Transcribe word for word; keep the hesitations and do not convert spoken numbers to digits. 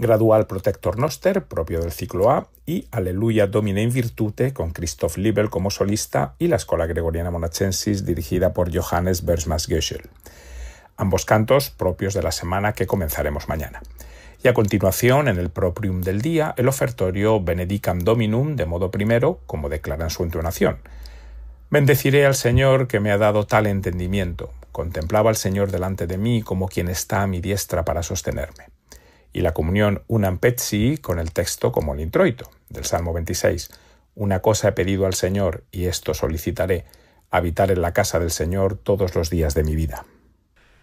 Gradual Protector Noster, propio del ciclo A, y Alleluia Domine in Virtute, con Christoph Liebel como solista, y la Escola Gregoriana Monachensis, dirigida por Johannes Bersmas-Göschel. Ambos cantos propios de la semana que comenzaremos mañana. Y a continuación, en el proprium del día, el ofertorio Benedicam Dominum de modo primero, como declara en su entonación. Bendeciré al Señor que me ha dado tal entendimiento. Contemplaba al Señor delante de mí como quien está a mi diestra para sostenerme. Y la comunión Unam Petsi con el texto como el introito del Salmo veintiséis. Una cosa he pedido al Señor y esto solicitaré, habitar en la casa del Señor todos los días de mi vida.